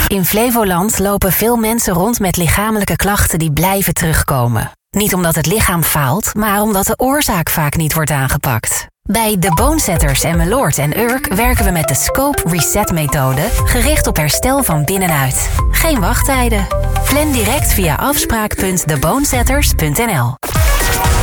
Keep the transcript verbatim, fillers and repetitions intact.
In Flevoland lopen veel mensen rond met lichamelijke klachten die blijven terugkomen. Niet omdat het lichaam faalt, maar omdat de oorzaak vaak niet wordt aangepakt. Bij The Bonesetters en Meloord en Urk werken we met de Scope Reset methode, gericht op herstel van binnenuit. Geen wachttijden. Plan direct via afspraak punt de bonesetters punt n l.